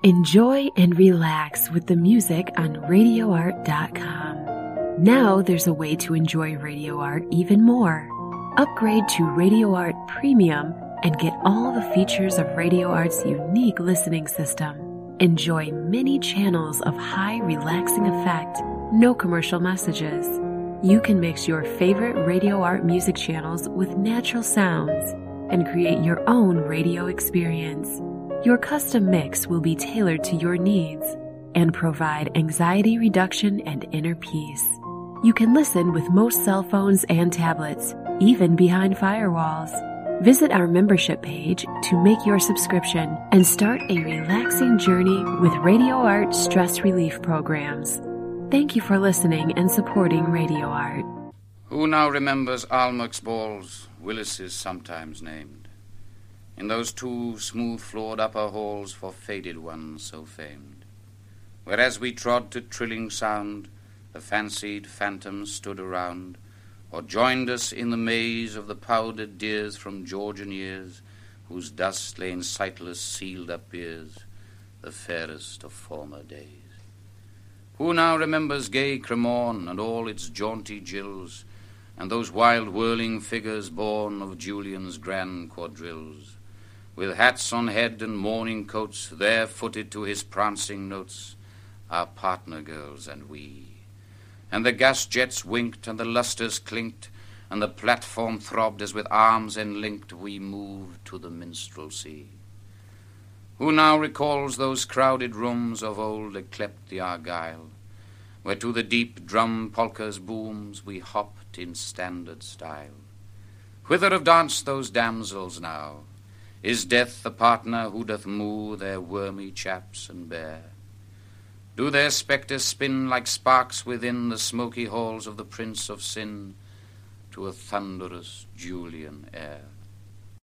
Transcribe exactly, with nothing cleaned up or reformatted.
Enjoy and relax with the music on radio art dot com. Now there's a way to enjoy Radio Art even more. Upgrade to Radio Art Premium and get all the features of Radio Art's unique listening system. Enjoy many channels of high relaxing effect, no commercial messages. You can mix your favorite Radio Art music channels with natural sounds and create your own radio experience. Your custom mix will be tailored to your needs and provide anxiety reduction and inner peace. You can listen with most cell phones and tablets, even behind firewalls. Visit our membership page to make your subscription and start a relaxing journey with Radio Art stress relief programs. Thank you for listening and supporting Radio Art. Who now remembers Almac's balls, Willis's sometimes named? In those two smooth-floored upper halls for faded ones so famed, where as we trod to trilling sound, the fancied phantoms stood around, or joined us in the maze of the powdered deers from Georgian years, whose dust lay in sightless sealed-up ears, the fairest of former days. Who now remembers gay Cremorne and all its jaunty Jills, and those wild whirling figures born of Julian's grand quadrilles, with hats on head and mourning coats, there footed to his prancing notes, our partner girls and we. And the gas jets winked, and the lustres clinked, and the platform throbbed as with arms enlinked we moved to the minstrelsy. Who now recalls those crowded rooms of old yclept the Argyle, where to the deep drum polka's booms we hopped in standard style? Whither have danced those damsels now? Is death the partner who doth moo their wormy chaps and bear? Do their spectres spin like sparks within the smoky halls of the Prince of Sin to a thunderous Julian air?